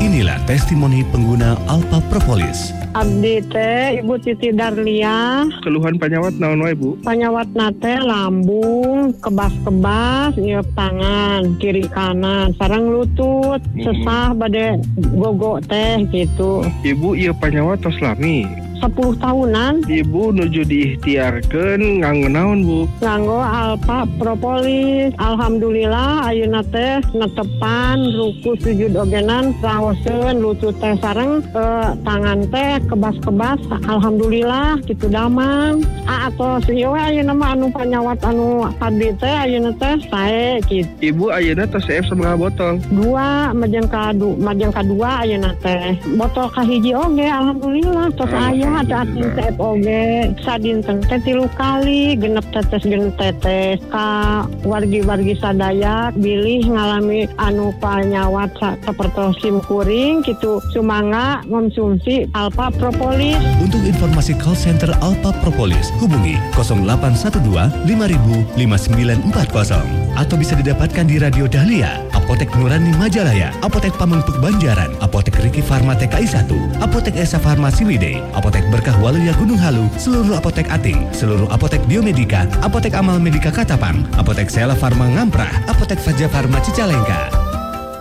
Inilah testimoni pengguna Alpha Propolis. Abdi teh Ibu Titi Darlia. Keluhan panyawat naon wae Bu? Panyawat nate lambung, kebas-kebas, nyeup tangan kiri kanan, sareng lutut, sesah bade gogo teh gitu. Ibu ieu panyawat tos lami. 10 tahunan. Ibu nuju diikhtiarkeun nganggo naon Bu? Nganggo Alpha Propolis. Alhamdulillah ayeuna teh netepan ruku sujud ogenan raoseun lutut teh sareng tangan teh kebas-kebas. Alhamdulillah kitu damang. Atos ieu ayeuna mah anu panyawat anu abdi teh ayeuna teh sae kitu. Ibu ayeuna tos CF sabaraha botol? 2 majeng kadua ayeuna teh. Botol kahiji oge alhamdulillah tos aya. Ada CF oge sadinten teh 3 kali genep tetes ka wargi-wargi sadaya bilih ngalami anu panyawat sapertos sim kuring kitu sumangga konsumsi Alpha Propolis. Untuk informasi call center Alpha Propolis hubungi 0812 5000 5940 atau bisa didapatkan di Radio Dahlia, Apotek Nurani Majalaya, Apotek Pamengpeuk Banjaran, Apotek Riki Farma TKI 1, Apotek Esa Farmasi Wide, Apotek Berkah Waluya Gunung Halu, seluruh apotek Ating, seluruh apotek Biomedika, Apotek Amal Medika Katapang, Apotek Sela Farma Ngamprah, Apotek Faja Farma Cicalengka.